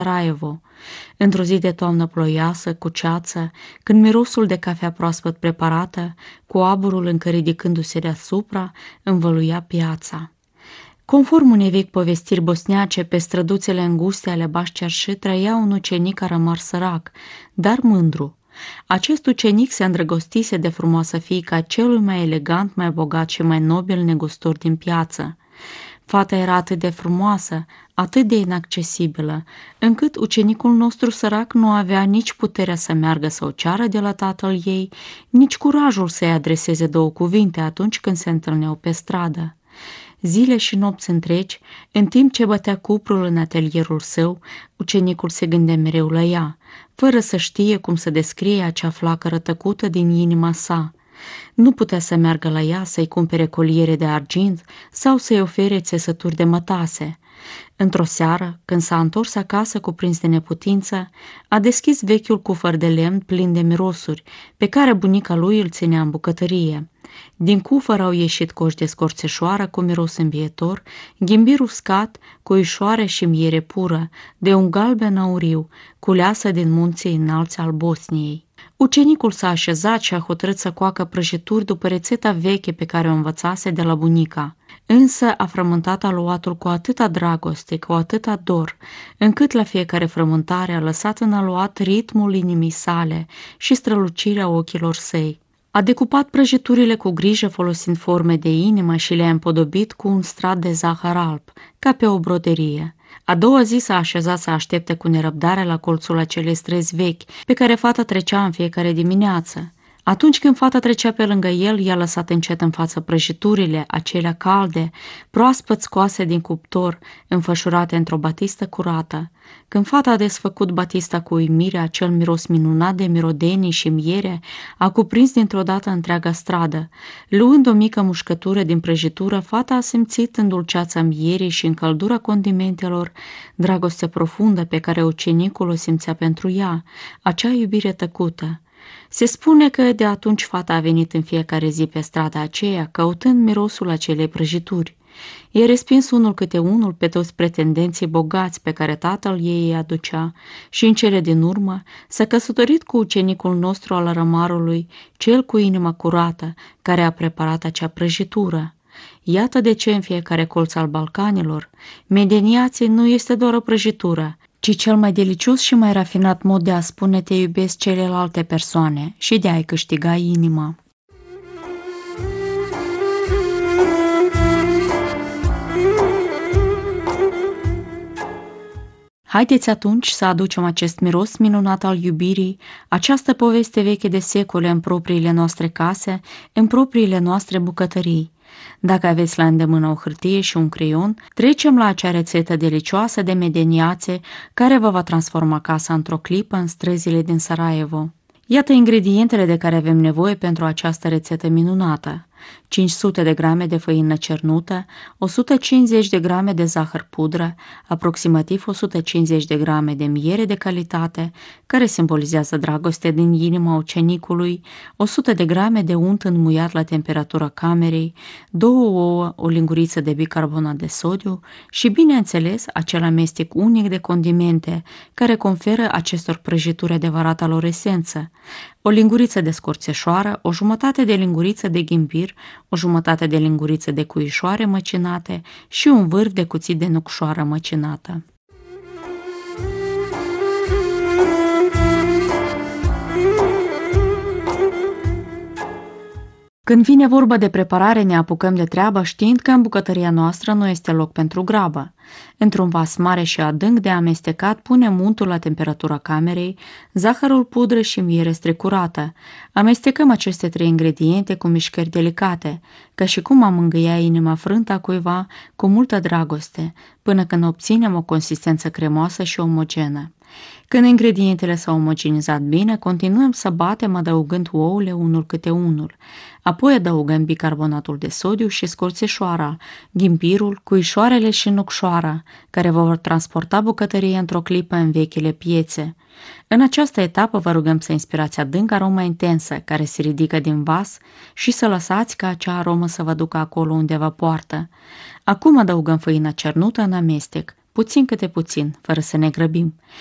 Sarajevo. Într-o zi de toamnă ploioasă, cu ceață, când mirosul de cafea proaspăt preparată, cu aburul încă ridicându-se deasupra, învăluia piața. Conform unei vechi povestiri bosniace, pe străduțele înguste ale Baș-Cerșê trăia un ucenic care rămas sărac, dar mândru. Acest ucenic se îndrăgostise de frumoasă fiica celui mai elegant, mai bogat și mai nobil negustor din piață. Fata era atât de frumoasă, atât de inaccesibilă, încât ucenicul nostru sărac nu avea nici puterea să meargă să o ceară de la tatăl ei, nici curajul să-i adreseze două cuvinte atunci când se întâlneau pe stradă. Zile și nopți întregi, în timp ce bătea cuprul în atelierul său, ucenicul se gândea mereu la ea, fără să știe cum să descrie acea flacără tăcută din inima sa. Nu putea să meargă la ea să-i cumpere coliere de argint sau să-i ofere țesături de mătase. Într-o seară, când s-a întors acasă cuprins de neputință, a deschis vechiul cufăr de lemn plin de mirosuri, pe care bunica lui îl ținea în bucătărie. Din cufăr au ieșit coși de scorțeșoară cu miros îmbietor, ghimbir uscat, cuișoare și miere pură, de un galben auriu, culeasă din munții înalți al Bosniei. Ucenicul s-a așezat și a hotărât să coacă prăjituri după rețeta veche pe care o învățase de la bunica. Însă a frământat aluatul cu atâta dragoste, cu atâta dor, încât la fiecare frământare a lăsat în aluat ritmul inimii sale și strălucirea ochilor săi. A decupat prăjiturile cu grijă folosind forme de inimă și le-a împodobit cu un strat de zahăr alb, ca pe o broderie. A doua zi s-a așezat să aștepte cu nerăbdare la colțul acelei străzi vechi, pe care fata trecea în fiecare dimineață. Atunci când fata trecea pe lângă el, i-a lăsat încet în față prăjiturile, acelea calde, proaspăt scoase din cuptor, înfășurate într-o batistă curată. Când fata a desfăcut batista cu uimire, acel miros minunat de mirodenii și miere a cuprins dintr-o dată întreaga stradă. Luând o mică mușcătură din prăjitură, fata a simțit în dulceața mierii și în căldura condimentelor dragoste profundă pe care ucenicul o simțea pentru ea, acea iubire tăcută. Se spune că de atunci fata a venit în fiecare zi pe strada aceea, căutând mirosul acelei prăjituri. I-a respins unul câte unul pe toți pretendenții bogați pe care tatăl ei îi aducea și în cele din urmă s-a căsătorit cu ucenicul nostru al rămarului, cel cu inima curată, care a preparat acea prăjitură. Iată de ce în fiecare colț al Balcanilor, medeniații nu este doar o prăjitură, ci cel mai delicios și mai rafinat mod de a spune te iubesc celelalte persoane și de a-i câștiga inima. Haideți atunci să aducem acest miros minunat al iubirii, această poveste veche de secole în propriile noastre case, în propriile noastre bucătării. Dacă aveți la îndemână o hârtie și un creion, trecem la acea rețetă delicioasă de medeniațe care vă va transforma casa într-o clipă în străzile din Sarajevo. Iată ingredientele de care avem nevoie pentru această rețetă minunată. 500 de grame de făină cernută, 150 de grame de zahăr pudră, aproximativ 150 de grame de miere de calitate, care simbolizează dragoste din inima ucenicului, 100 de grame de unt înmuiat la temperatura camerei, 2 ouă, o linguriță de bicarbonat de sodiu și, bineînțeles, acel amestec unic de condimente care conferă acestor prăjituri adevărata lor esență. O linguriță de scorțeșoară, o jumătate de linguriță de ghimbir, o jumătate de linguriță de cuișoare măcinate și un vârf de cuțit de nucșoară măcinată. Când vine vorba de preparare, ne apucăm de treabă știind că în bucătăria noastră nu este loc pentru grabă. Într-un vas mare și adânc de amestecat punem untul la temperatura camerei, zahărul pudră și miere strecurată. Amestecăm aceste 3 ingrediente cu mișcări delicate, ca și cum am mângâia inima frântă a cuiva cu multă dragoste, până când obținem o consistență cremoasă și omogenă. Când ingredientele s-au omogenizat bine, continuăm să batem adăugând ouăle unul câte unul. Apoi adăugăm bicarbonatul de sodiu și scorțeșoara, ghimbirul, cuișoarele și nucșoara, care vă vor transporta bucătăria într-o clipă în vechile piețe. În această etapă vă rugăm să inspirați adânc aroma intensă care se ridică din vas și să lăsați ca acea aromă să vă ducă acolo unde vă poartă. Acum adăugăm făina cernută în amestec, puțin câte puțin, fără să ne grăbim.